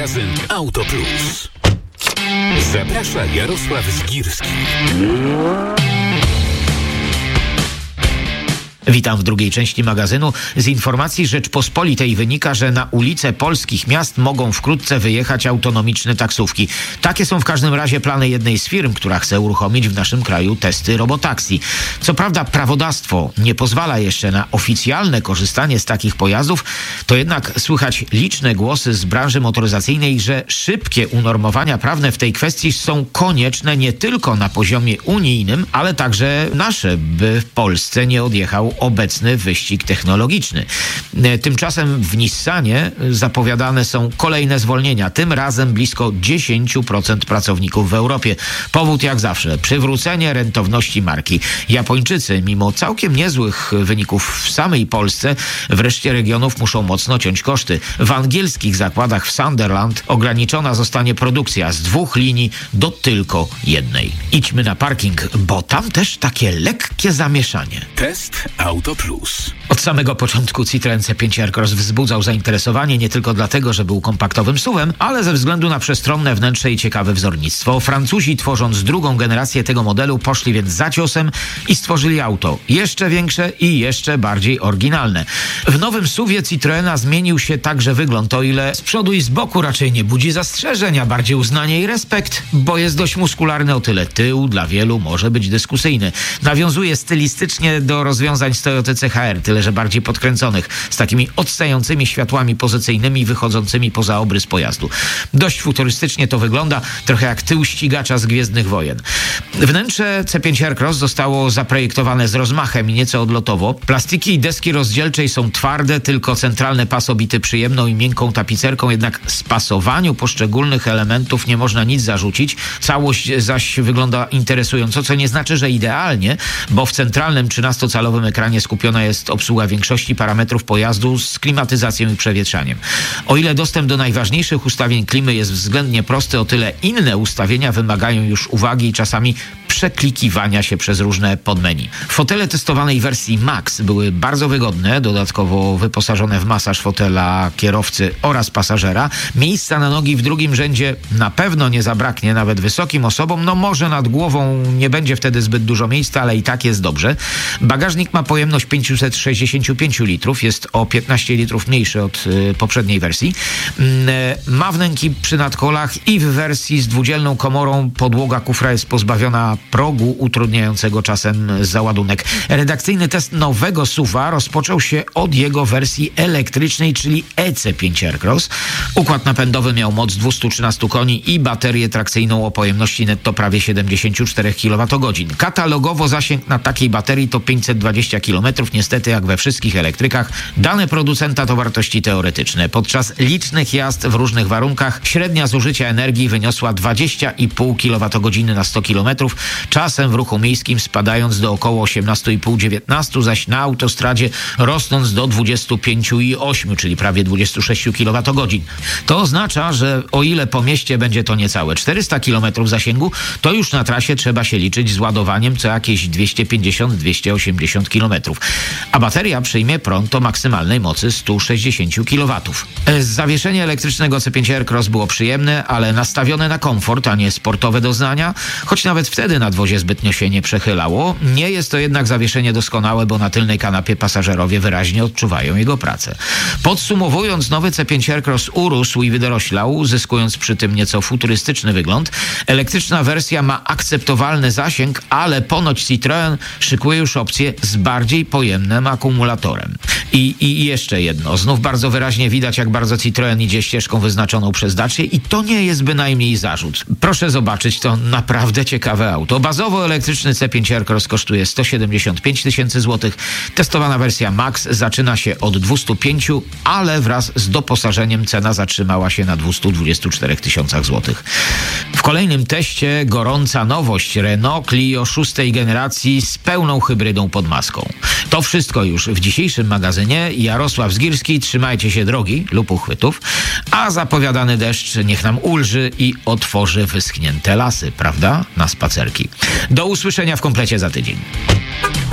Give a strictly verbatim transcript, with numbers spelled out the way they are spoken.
Magazyn Auto Plus. Zaprasza Jarosław Zgirski. Witam w drugiej części magazynu. Z informacji Rzeczpospolitej wynika, że na ulice polskich miast mogą wkrótce wyjechać autonomiczne taksówki. Takie są w każdym razie plany jednej z firm, która chce uruchomić w naszym kraju testy robotaksji. Co prawda prawodawstwo nie pozwala jeszcze na oficjalne korzystanie z takich pojazdów, to jednak słychać liczne głosy z branży motoryzacyjnej, że szybkie unormowania prawne w tej kwestii są konieczne nie tylko na poziomie unijnym, ale także nasze, by w Polsce nie odjechał obecny wyścig technologiczny. Tymczasem w Nissanie zapowiadane są kolejne zwolnienia, tym razem blisko dziesięć procent pracowników w Europie. Powód jak zawsze, przywrócenie rentowności marki. Japończycy, mimo całkiem niezłych wyników w samej Polsce, w reszcie regionów muszą mocno ciąć koszty. W angielskich zakładach w Sunderland ograniczona zostanie produkcja z dwóch linii do tylko jednej. Idźmy na parking, bo tam też takie lekkie zamieszanie. Test Auto Plus. Od samego początku Citroen C pięć Aircross wzbudzał zainteresowanie nie tylko dlatego, że był kompaktowym suwem, ale ze względu na przestronne wnętrze i ciekawe wzornictwo. Francuzi, tworząc drugą generację tego modelu, poszli więc za ciosem i stworzyli auto jeszcze większe i jeszcze bardziej oryginalne. W nowym suwie Citroena zmienił się także wygląd, o ile z przodu i z boku raczej nie budzi zastrzeżeń, a bardziej uznanie i respekt, bo jest dość muskularny, o tyle tył dla wielu może być dyskusyjny. Nawiązuje stylistycznie do rozwiązań z Toyoty C H R, tyle że bardziej podkręconych, z takimi odstającymi światłami pozycyjnymi wychodzącymi poza obrys pojazdu. Dość futurystycznie to wygląda, trochę jak tył ścigacza z Gwiezdnych Wojen. Wnętrze C pięć Aircross zostało zaprojektowane z rozmachem i nieco odlotowo. Plastiki i deski rozdzielczej są twarde, tylko centralny pas obity przyjemną i miękką tapicerką, jednak spasowaniu poszczególnych elementów nie można nic zarzucić. Całość zaś wygląda interesująco, co nie znaczy, że idealnie, bo w centralnym trzynastocalowym ekranie skupiona jest obsługa większości parametrów pojazdu z klimatyzacją i przewietrzaniem. O ile dostęp do najważniejszych ustawień klimy jest względnie prosty, o tyle inne ustawienia wymagają już uwagi i czasami przeklikiwania się przez różne podmenu. Fotele testowanej wersji Max były bardzo wygodne, dodatkowo wyposażone w masaż fotela kierowcy oraz pasażera. Miejsca na nogi w drugim rzędzie na pewno nie zabraknie nawet wysokim osobom, no może nad głową nie będzie wtedy zbyt dużo miejsca, ale i tak jest dobrze. Bagażnik ma pojemność pięćset sześćdziesiąt pięć litrów, jest o piętnaście litrów mniejszy od y, poprzedniej wersji. Y, ma wnęki przy nadkolach i w wersji z dwudzielną komorą podłoga kufra jest pozbawiona progu utrudniającego czasem załadunek. Redakcyjny test nowego suwa rozpoczął się od jego wersji elektrycznej, czyli E C pięć Aircross. Układ napędowy miał moc dwieście trzynaście koni i baterię trakcyjną o pojemności netto prawie siedemdziesiąt cztery kilowatogodzin. Katalogowo zasięg na takiej baterii to pięćset dwadzieścia kilometrów. Niestety, jak we wszystkich elektrykach, dane producenta to wartości teoretyczne. Podczas licznych jazd w różnych warunkach średnia zużycia energii wyniosła dwadzieścia i pół kilowatogodziny na sto kilometrów, czasem w ruchu miejskim spadając do około osiemnaście i pół do dziewiętnastu, zaś na autostradzie rosnąc do dwadzieścia pięć i osiem, czyli prawie dwadzieścia sześć kilowatogodzin. To oznacza, że o ile po mieście będzie to niecałe czterysta kilometrów zasięgu, to już na trasie trzeba się liczyć z ładowaniem co jakieś dwieście pięćdziesiąt do dwustu osiemdziesięciu kilometrów. A bateria przyjmie prąd o maksymalnej mocy sto sześćdziesiąt kilowatów. Zawieszenie elektrycznego C pięć Aircross było przyjemne, ale nastawione na komfort, a nie sportowe doznania, choć nawet wtedy nadwozie zbytnio się nie przechylało. Nie jest to jednak zawieszenie doskonałe, bo na tylnej kanapie pasażerowie wyraźnie odczuwają jego pracę. Podsumowując, nowy C pięć Aircross urósł i wydoroślał, zyskując przy tym nieco futurystyczny wygląd. Elektryczna wersja ma akceptowalny zasięg, ale ponoć Citroen szykuje już opcję z bardziej pojemnym akumulatorem. I, I jeszcze jedno. Znów bardzo wyraźnie widać, jak bardzo Citroen idzie ścieżką wyznaczoną przez Dacię i to nie jest bynajmniej zarzut. Proszę zobaczyć, to naprawdę ciekawe auto. Bazowo elektryczny C pięć Aircross kosztuje sto siedemdziesiąt pięć tysięcy złotych. Testowana wersja Max zaczyna się od dwieście pięć, ale wraz z doposażeniem cena zatrzymała się na dwieście dwadzieścia cztery tysiące złotych. W kolejnym teście gorąca nowość Renault Clio szóstej generacji z pełną hybrydą pod maską. To wszystko już w dzisiejszym magazynie. Jarosław Zgirski, trzymajcie się drogi lub uchwytów, a zapowiadany deszcz niech nam ulży i otworzy wyschnięte lasy, prawda? Na spacerki. Do usłyszenia w komplecie za tydzień.